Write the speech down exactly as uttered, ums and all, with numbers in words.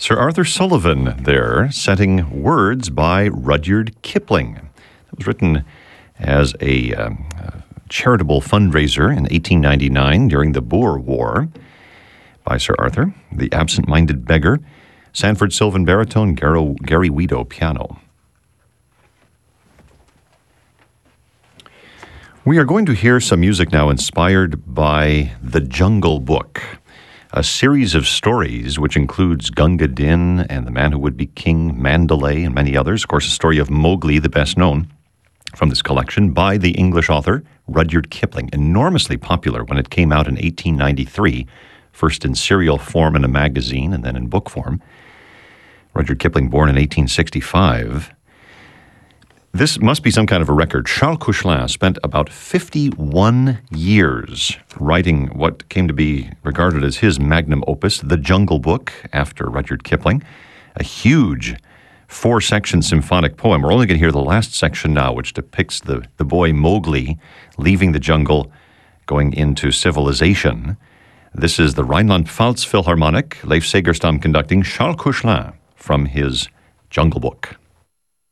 Sir Arthur Sullivan there, setting words by Rudyard Kipling. It was written as a um, uh, charitable fundraiser in eighteen ninety-nine during the Boer War by Sir Arthur. The Absent-Minded Beggar, Sanford Sylvan baritone, Garo, Gary Wedo piano. We are going to hear some music now inspired by The Jungle Book, a series of stories which includes Gunga Din and The Man Who Would Be King, Mandalay, and many others. Of course, the story of Mowgli, the best known from this collection, by the English author Rudyard Kipling. Enormously popular when it came out in eighteen ninety-three, first in serial form in a magazine and then in book form. Rudyard Kipling, born in eighteen sixty-five. This must be some kind of a record. Charles Couchelin spent about fifty-one years writing what came to be regarded as his magnum opus, The Jungle Book, after Rudyard Kipling. A huge four-section symphonic poem. We're only going to hear the last section now, which depicts the, the boy Mowgli leaving the jungle, going into civilization. This is the Rhineland-Pfalz Philharmonic, Leif Segerstam conducting, Charles Couchelin from his Jungle Book.